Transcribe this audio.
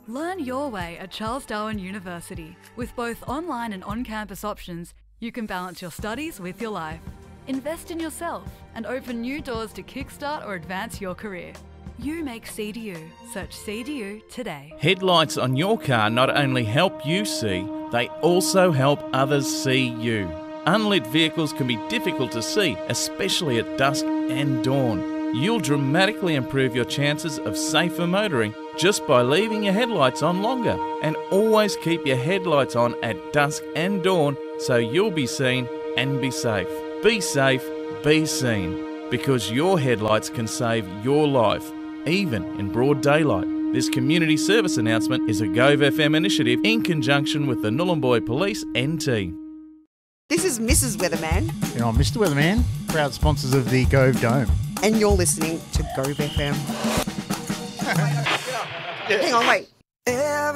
Learn your way at Charles Darwin University. With both online and on-campus options, you can balance your studies with your life. Invest in yourself and open new doors to kickstart or advance your career. You make CDU. Search CDU today. Headlights on your car not only help you see, they also help others see you. Unlit vehicles can be difficult to see, especially at dusk and dawn. You'll dramatically improve your chances of safer motoring just by leaving your headlights on longer. And always keep your headlights on at dusk and dawn so you'll be seen and be safe. Be safe, be seen, because your headlights can save your life, even in broad daylight. This community service announcement is a Gove FM initiative in conjunction with the Nhulunbuy Police NT. This is Mrs. Weatherman. And I'm Mr. Weatherman, proud sponsors of the Gove Dome. And you're listening to Gove FM. Hang on, wait.